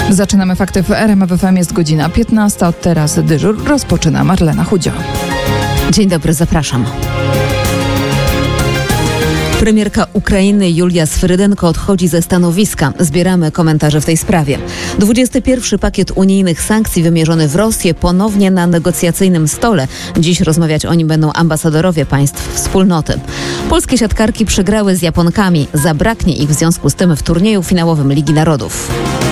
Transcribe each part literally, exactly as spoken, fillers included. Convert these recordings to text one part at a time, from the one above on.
Zaczynamy fakty w R M F F M. Jest godzina piętnasta. Od teraz dyżur rozpoczyna Marlena Chudzio. Dzień dobry, zapraszam. Premierka Ukrainy Julia Swyrydenko odchodzi ze stanowiska. Zbieramy komentarze w tej sprawie. dwudziesty pierwszy pakiet unijnych sankcji wymierzony w Rosję ponownie na negocjacyjnym stole. Dziś rozmawiać o nim będą ambasadorowie państw wspólnoty. Polskie siatkarki przegrały z Japonkami. Zabraknie ich w związku z tym w turnieju finałowym Ligi Narodów.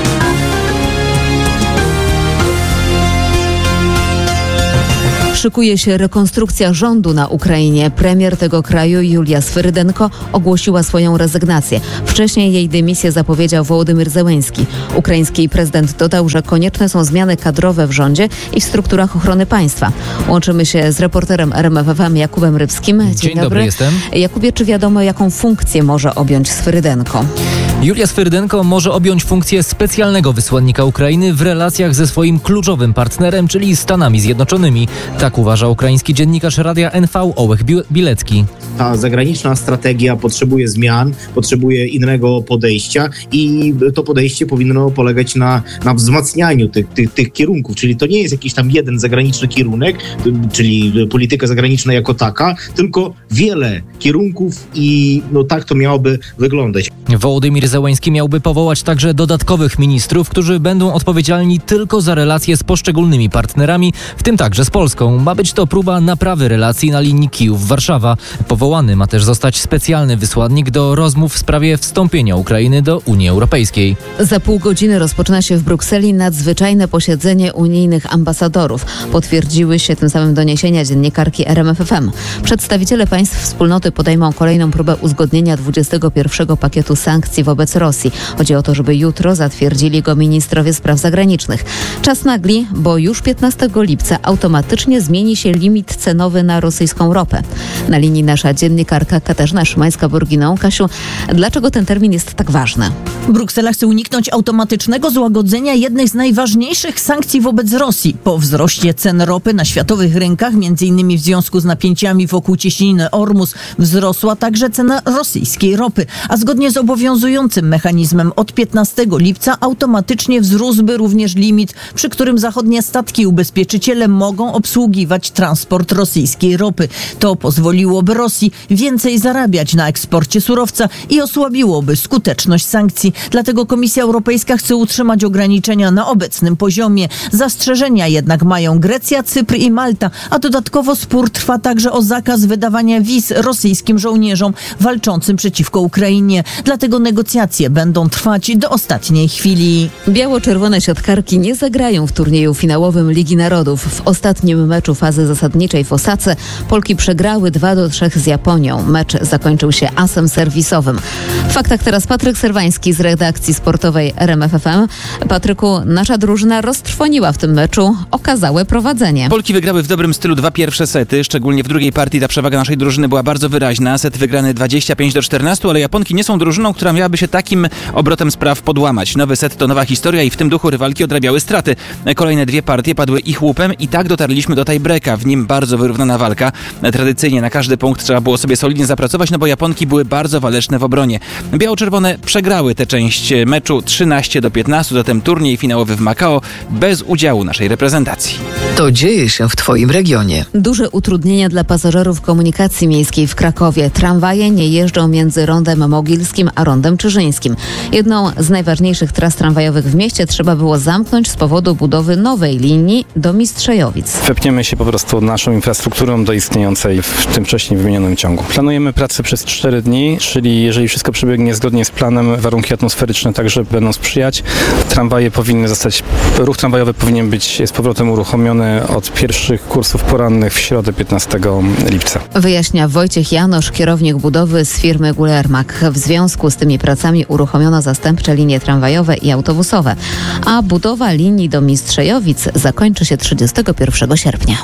Szykuje się rekonstrukcja rządu na Ukrainie. Premier tego kraju Julia Swyrydenko ogłosiła swoją rezygnację. Wcześniej jej dymisję zapowiedział Wołodymyr Zełenski. Ukraiński prezydent dodał, że konieczne są zmiany kadrowe w rządzie i w strukturach ochrony państwa. Łączymy się z reporterem R M F F M Jakubem Rybskim. Dzień, Dzień dobry. dobry, jestem. Jakubie, czy wiadomo, jaką funkcję może objąć Swyrydenko? Julia Swyrydenko może objąć funkcję specjalnego wysłannika Ukrainy w relacjach ze swoim kluczowym partnerem, czyli Stanami Zjednoczonymi. Tak uważa ukraiński dziennikarz Radia N V Ołech Bilecki. Ta zagraniczna strategia potrzebuje zmian, potrzebuje innego podejścia i to podejście powinno polegać na, na wzmacnianiu tych, tych, tych kierunków. Czyli to nie jest jakiś tam jeden zagraniczny kierunek, czyli polityka zagraniczna jako taka, tylko wiele kierunków i no tak to miałoby wyglądać. Wołodymyr Zełenski miałby powołać także dodatkowych ministrów, którzy będą odpowiedzialni tylko za relacje z poszczególnymi partnerami, w tym także z Polską. Ma być to próba naprawy relacji na linii Kijów-Warszawa. Powołany ma też zostać specjalny wysłannik do rozmów w sprawie wstąpienia Ukrainy do Unii Europejskiej. Za pół godziny rozpoczyna się w Brukseli nadzwyczajne posiedzenie unijnych ambasadorów. Potwierdziły się tym samym doniesienia dziennikarki R M F F M. Przedstawiciele państw wspólnoty podejmą kolejną próbę uzgodnienia dwudziestego pierwszego pakietu sankcji wobec Rosji. Chodzi o to, żeby jutro zatwierdzili go ministrowie spraw zagranicznych. Czas nagli, bo już piętnastego lipca automatycznie zmieni się limit cenowy na rosyjską ropę. Na linii nasza dziennikarka Katarzyna Szymańska-Borginą. Kasiu, dlaczego ten termin jest tak ważny? Bruksela chce uniknąć automatycznego złagodzenia jednej z najważniejszych sankcji wobec Rosji. Po wzroście cen ropy na światowych rynkach, między innymi w związku z napięciami wokół cieśniny Ormus, wzrosła także cena rosyjskiej ropy. A zgodnie z obowiązującym mechanizmem od piętnastego lipca automatycznie wzrósłby również limit, przy którym zachodnie statki i ubezpieczyciele mogą obsługiwać transport rosyjskiej ropy. To pozwoliłoby Rosji więcej zarabiać na eksporcie surowca i osłabiłoby skuteczność sankcji. Dlatego Komisja Europejska chce utrzymać ograniczenia na obecnym poziomie. Zastrzeżenia jednak mają Grecja, Cypr i Malta, a dodatkowo spór trwa także o zakaz wydawania wiz rosyjskim żołnierzom walczącym przeciwko Ukrainie. Dlatego negocjacje będą trwać do ostatniej chwili. Biało-czerwone siatkarki nie zagrają w turnieju finałowym Ligi Narodów. W ostatnim meczu fazy zasadniczej w Osace Polki przegrały dwa do trzech z Japonią. Mecz zakończył się asem serwisowym. W faktach teraz Patryk Serwański z redakcji sportowej R M F F M. Patryku, nasza drużyna roztrwoniła w tym meczu okazałe prowadzenie. Polki wygrały w dobrym stylu dwa pierwsze sety, szczególnie w drugiej partii ta przewaga naszej drużyny była bardzo wyraźna. Set wygrany dwadzieścia pięć do czternastu, ale Japonki nie są drużyną, która miałaby się takim obrotem spraw podłamać. Nowy set to nowa historia i w tym duchu rywalki odrabiały straty. Kolejne dwie partie padły ich łupem i tak dotarliśmy do tiebreaka. W nim bardzo wyrównana walka. Tradycyjnie na każdy punkt trzeba było sobie solidnie zapracować, no bo Japonki były bardzo waleczne w obronie. Biało-czerwone przegrały tę część meczu trzynaście do piętnastu, zatem turniej finałowy w Makao bez udziału naszej reprezentacji. To dzieje się w Twoim regionie. Duże utrudnienia dla pasażerów komunikacji miejskiej w Krakowie. Tramwaje nie jeżdżą między Rondem Mogilskim a Rondem Czyżyńskim. Jedną z najważniejszych tras tramwajowych w mieście trzeba było zamknąć z powodu budowy nowej linii do Mistrzejowic. Wepniemy się po prostu naszą infrastrukturą do istniejącej w tym wcześniej wymienionym ciągu. Planujemy pracę przez cztery dni, czyli jeżeli wszystko przebiegnie zgodnie z planem, warunki atmosferyczne także będą sprzyjać. Tramwaje powinny zostać, ruch tramwajowy powinien być z powrotem uruchomiony od pierwszych kursów porannych w środę piętnastego lipca. Wyjaśnia Wojciech Janosz, kierownik budowy z firmy Gulermak. W związku z tymi pracami uruchomiono zastępcze linie tramwajowe i autobusowe, a budowa linii do Mistrzejowic zakończy się trzydziestego pierwszego sierpnia.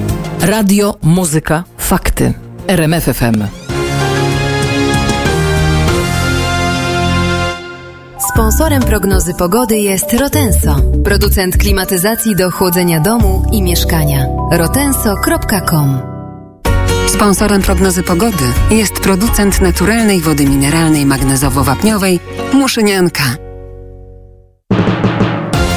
Radio, muzyka, fakty. R M F F M. Sponsorem prognozy pogody jest Rotenso, producent klimatyzacji do chłodzenia domu i mieszkania. rotenso kropka com. Sponsorem prognozy pogody jest producent naturalnej wody mineralnej magnezowo-wapniowej Muszynianka.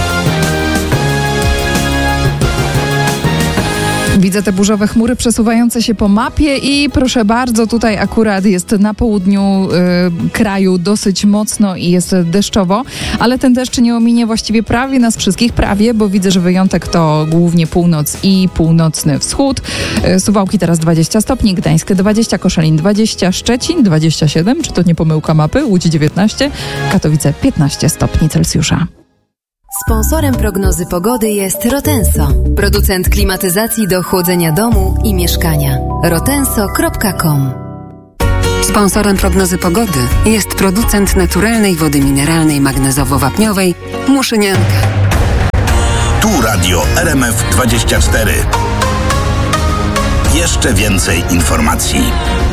Widzę te burzowe chmury przesuwające się po mapie i proszę bardzo, tutaj akurat jest na południu y, kraju dosyć mocno i jest deszczowo, ale ten deszcz nie ominie właściwie prawie nas wszystkich, prawie, bo widzę, że wyjątek to głównie północ i północny wschód. Y, Suwałki teraz dwadzieścia stopni, Gdańsk dwadzieścia, Koszalin dwadzieścia, Szczecin dwadzieścia siedem, czy to nie pomyłka mapy, Łódź dziewiętnaście, Katowice piętnaście stopni Celsjusza. Sponsorem prognozy pogody jest Rotenso, producent klimatyzacji do chłodzenia domu i mieszkania. rotenso kropka com. Sponsorem prognozy pogody jest producent naturalnej wody mineralnej magnezowo-wapniowej Muszynianka. Tu radio R M F dwadzieścia cztery. Jeszcze więcej informacji.